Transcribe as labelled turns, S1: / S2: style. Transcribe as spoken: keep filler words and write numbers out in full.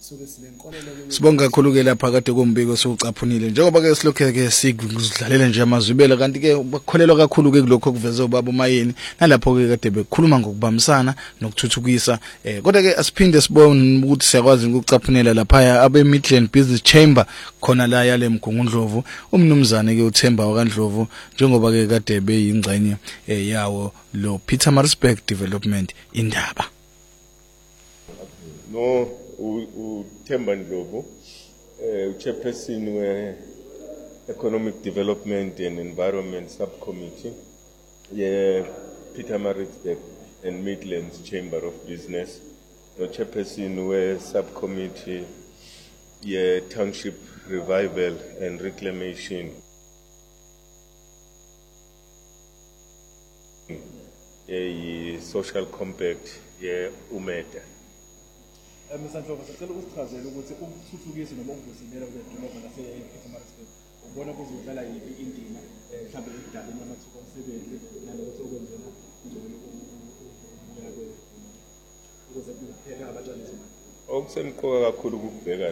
S1: soke sinenkolelo
S2: Sibonga kakhulu ke lapha kade kombiko sokucaphunile njengoba ke silokhe ke sikudlalela nje amazwibela kanti ke bakholelwa kakhulu ke kulokho kuveza ubaba uMayeni nalapho ke kade bekhuluma ngokubambisana nokuthuthukisa eh kodwa ke asiphinde sibone ukuthi siyakwazi ukucaphunela lapha abe Midland Business Chamber khona la yale mgungundlovu umnumzane ke uThemba waKaNdlovu njengoba ke kade beyingxenye yawo lo Pietermaritzburg Development indaba
S3: no uThemba Ndlovu eh chairperson we Economic Development and Environment Subcommittee ye Pietermaritzburg and Midlands Chamber of Business no chairperson we subcommittee ye Township Revival and Reclamation ye Social Compact ye UMETA.
S1: Msandlovu sicela ukusichazela ukuthi ukuthuthukisa noma ukuvuselela kwedolobha lase-Pietermaritzburg ubona kuzodlala yiphi indima mhlawumbe ekudaleni amathuba omsebenzi nalokuthi okwenzela ngcono ukuya ukuze kupheka abatshali.
S3: Okusemqoka kakhulu ukubheka